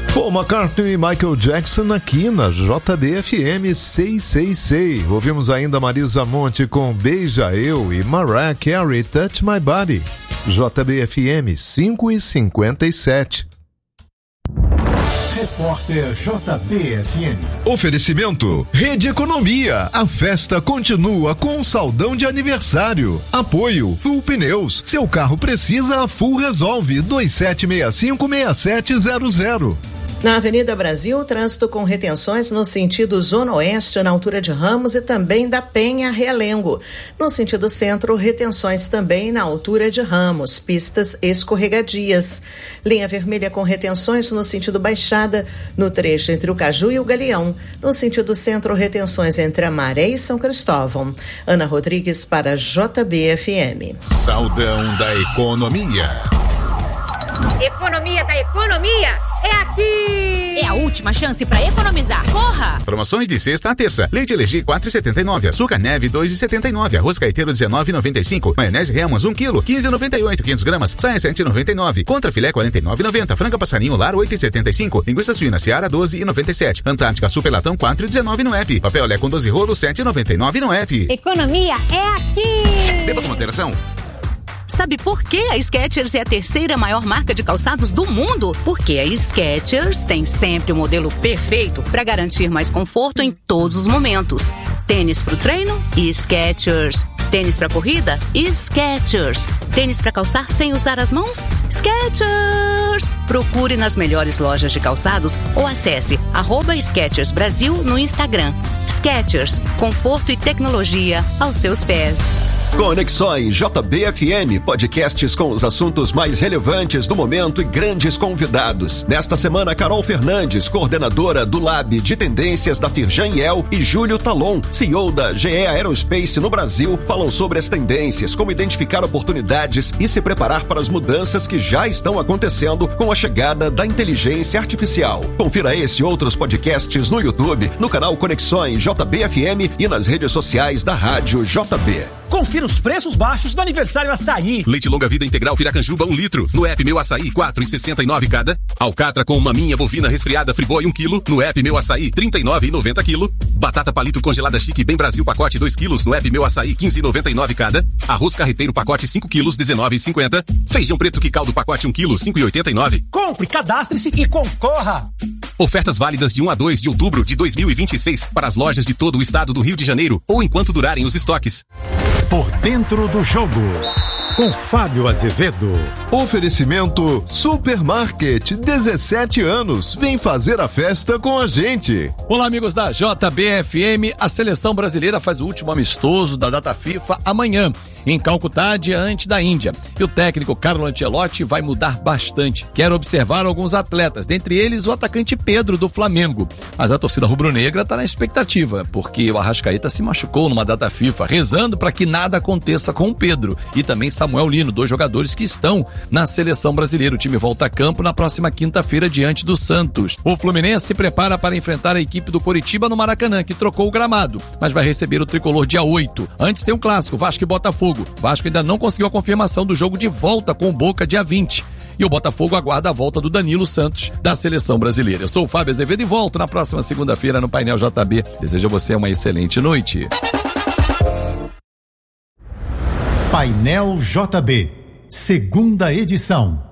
Paul McCartney e Michael Jackson aqui na JBFM 666. Ouvimos ainda Marisa Monte com Beija Eu e Mariah Carey, Touch My Body. JBFM 5:57. Repórter JBFM. Oferecimento Rede Economia. A festa continua com um saldão de aniversário. Apoio Full Pneus. Seu carro precisa, a Full resolve. 2765-6700. Na Avenida Brasil, trânsito com retenções no sentido Zona Oeste, na altura de Ramos, e também da Penha Realengo. No sentido centro, retenções também na altura de Ramos, pistas escorregadias. Linha vermelha com retenções no sentido Baixada, no trecho entre o Caju e o Galeão. No sentido centro, retenções entre a Maré e São Cristóvão. Ana Rodrigues para JBFM. Saldão da Economia. Economia da Economia é aqui! É a última chance para economizar. Corra! Promoções de sexta a terça. Leite Elergi 4,79. Açúcar Neve 2,79. Arroz Caeteiro 19,95. Maionese Remos 1 kg 15,98. 500 gramas. Saia 7,99. Contra filé 49,90. Franga passarinho lar 8,75. Linguiça suína Seara 12,97. Antártica Super Latão 4,19 no app. Papel Olé com 12 rolos 7,99 no app. Economia é aqui! Beba com moderação. Sabe por que a Skechers é a terceira maior marca de calçados do mundo? Porque a Skechers tem sempre o modelo perfeito para garantir mais conforto em todos os momentos. Tênis para o treino? Skechers. Tênis para corrida? Skechers. Tênis para calçar sem usar as mãos? Skechers. Procure nas melhores lojas de calçados ou acesse @Skechers Brasil no Instagram. Skechers, conforto e tecnologia aos seus pés. Conexões JBFM, podcasts com os assuntos mais relevantes do momento e grandes convidados. Nesta semana, Carol Fernandes, coordenadora do Lab de Tendências da Firjan Yel, e Júlio Talon, CEO da GE Aerospace no Brasil, falam sobre as tendências, como identificar oportunidades e se preparar para as mudanças que já estão acontecendo com a chegada da inteligência artificial. Confira esse e outros podcasts no YouTube, no canal Conexões JBFM e nas redes sociais da Rádio JB. Confira os preços baixos do aniversário Açaí. Leite longa vida integral Piracanjuba 1 litro. No app Meu Açaí 4,69 cada. Alcatra com maminha bovina resfriada Friboi 1 kg. No app Meu Açaí 39,90 kg. Batata palito congelada chique Bem Brasil pacote 2 kg. No app Meu Açaí 15,99 cada. Arroz carreteiro pacote 5 kg 19,50. Feijão preto que caldo pacote 1 kg 5,89. Compre, cadastre-se e concorra. Ofertas válidas de 1 a 2 de outubro de 2026 para as lojas de todo o estado do Rio de Janeiro ou enquanto durarem os estoques. Por dentro do jogo, com Fábio Azevedo. Oferecimento Supermarket, 17 anos. Vem fazer a festa com a gente. Olá, amigos da JBFM. A seleção brasileira faz o último amistoso da data FIFA amanhã, em Calcutá, diante da Índia. E o técnico Carlo Ancelotti vai mudar bastante. Quer observar alguns atletas, dentre eles o atacante Pedro, do Flamengo. Mas a torcida rubro-negra está na expectativa, porque o Arrascaeta se machucou numa data FIFA, rezando para que nada aconteça com o Pedro. E também Samuel Lino, 2 jogadores que estão na seleção brasileira. O time volta a campo na próxima quinta-feira diante do Santos. O Fluminense se prepara para enfrentar a equipe do Coritiba no Maracanã, que trocou o gramado, mas vai receber o tricolor dia 8. Antes tem um clássico, Vasco e Botafogo. Vasco ainda não conseguiu a confirmação do jogo de volta com o Boca dia 20. E o Botafogo aguarda a volta do Danilo Santos da seleção brasileira. Eu sou o Fábio Azevedo e volto na próxima segunda-feira no Painel JB. Desejo a você uma excelente noite. Painel JB, segunda edição.